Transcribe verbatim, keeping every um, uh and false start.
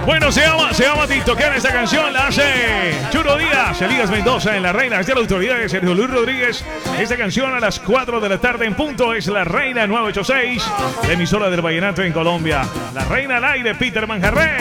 Bueno, se llama, se llama TikToker. Esta canción la hace Churo Díaz, Elías Mendoza en La Reina. Es de la autoridad de Sergio Luis Rodríguez. Esta canción a las cuatro de la tarde en punto es La Reina nueve ochenta y seis, la emisora del vallenato en Colombia. La Reina al aire, Peter Manjarré.